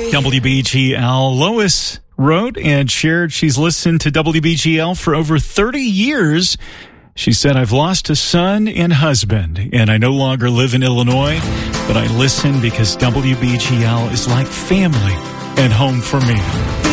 WBGL. Lois wrote and shared she's listened to WBGL for over 30 years. She said, I've lost a son and husband, and I no longer live in Illinois, but I listen because WBGL is like family and home for me.